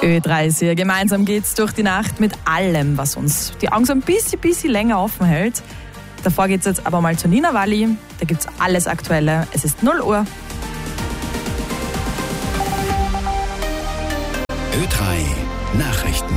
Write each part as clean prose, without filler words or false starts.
Ö3 ist hier. Gemeinsam geht's durch die Nacht mit allem, was uns die Augen so ein bisschen länger offen hält. Davor geht's jetzt aber mal zu Nina Walli. Da gibt's alles Aktuelle. Es ist 0 Uhr. Ö3 Nachrichten.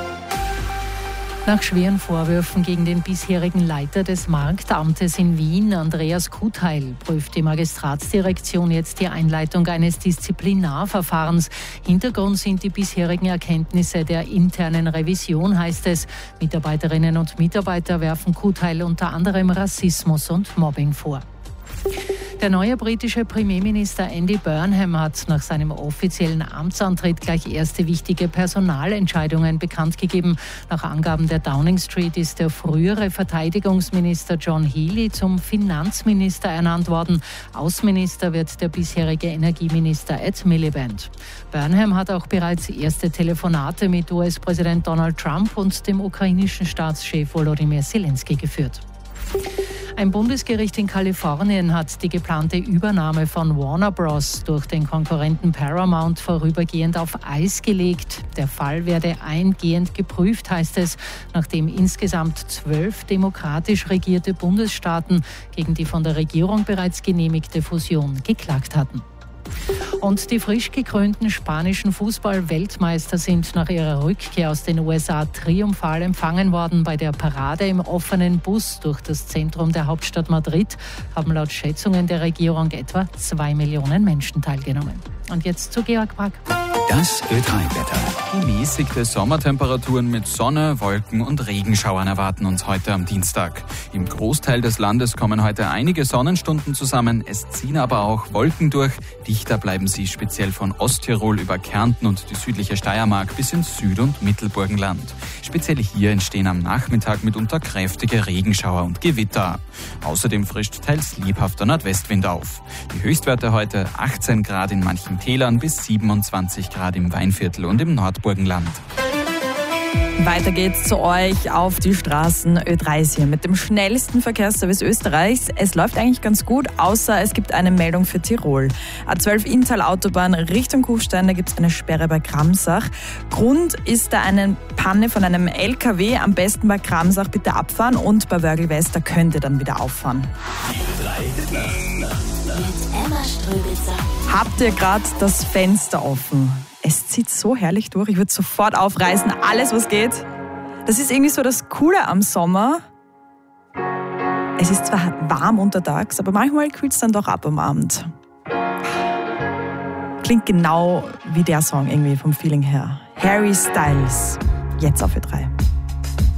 Nach schweren Vorwürfen gegen den bisherigen Leiter des Marktamtes in Wien, Andreas Kutheil, prüft die Magistratsdirektion jetzt die Einleitung eines Disziplinarverfahrens. Hintergrund sind die bisherigen Erkenntnisse der internen Revision, heißt es. Mitarbeiterinnen und Mitarbeiter werfen Kutheil unter anderem Rassismus und Mobbing vor. Der neue britische Premierminister Andy Burnham hat nach seinem offiziellen Amtsantritt gleich erste wichtige Personalentscheidungen bekannt gegeben. Nach Angaben der Downing Street ist der frühere Verteidigungsminister John Healey zum Finanzminister ernannt worden. Außenminister wird der bisherige Energieminister Ed Miliband. Burnham hat auch bereits erste Telefonate mit US-Präsident Donald Trump und dem ukrainischen Staatschef Volodymyr Zelensky geführt. Ein Bundesgericht in Kalifornien hat die geplante Übernahme von Warner Bros. Durch den Konkurrenten Paramount vorübergehend auf Eis gelegt. Der Fall werde eingehend geprüft, heißt es, nachdem insgesamt 12 demokratisch regierte Bundesstaaten gegen die von der Regierung bereits genehmigte Fusion geklagt hatten. Und die frisch gekrönten spanischen Fußball-Weltmeister sind nach ihrer Rückkehr aus den USA triumphal empfangen worden. Bei der Parade im offenen Bus durch das Zentrum der Hauptstadt Madrid haben laut Schätzungen der Regierung etwa 2 Millionen Menschen teilgenommen. Und jetzt zu Georg Brack. Das Ö3-Wetter. Gemäßigte Sommertemperaturen mit Sonne, Wolken und Regenschauern erwarten uns heute am Dienstag. Im Großteil des Landes kommen heute einige Sonnenstunden zusammen. Es ziehen aber auch Wolken durch. Dichter bleiben sie speziell von Osttirol über Kärnten und die südliche Steiermark bis ins Süd- und Mittelburgenland. Speziell hier entstehen am Nachmittag mitunter kräftige Regenschauer und Gewitter. Außerdem frischt teils lebhafter Nordwestwind auf. Die Höchstwerte heute 18 Grad in manchen Tälern bis 27 Grad im Weinviertel und im Nordburgenland. Weiter geht's zu euch auf die Straßen. Ö3 ist hier mit dem schnellsten Verkehrsservice Österreichs. Es läuft eigentlich ganz gut, außer es gibt eine Meldung für Tirol. A12 Inntal Autobahn Richtung Kufstein, da gibt's eine Sperre bei Gramsach. Grund ist da eine Panne von einem LKW. Am besten bei Gramsach bitte abfahren und bei Wörgl West, da könnt ihr dann wieder auffahren. Mit Emma Ströbitzer. Habt ihr gerade das Fenster offen? Es zieht so herrlich durch. Ich würde sofort aufreißen, alles was geht. Das ist irgendwie so das Coole am Sommer. Es ist zwar warm untertags, aber manchmal kühlt es dann doch ab am Abend. Klingt genau wie der Song irgendwie vom Feeling her. Harry Styles, jetzt auf Ö3.